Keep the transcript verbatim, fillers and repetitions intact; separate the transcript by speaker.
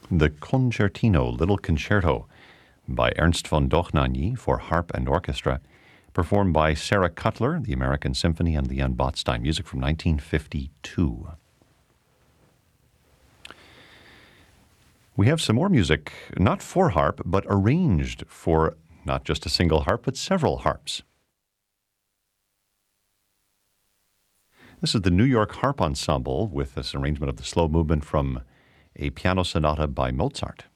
Speaker 1: the Concertino, Little Concerto, by Ernst von Dochnanyi for harp and orchestra, performed by Sarah Cutler, the American Symphony, and Leon Botstein. Music from nineteen fifty-two. We have some more music, not for harp, but arranged for not just a single harp, but several harps. This is the New York Harp Ensemble with this arrangement of the slow movement from a piano sonata by Mozart.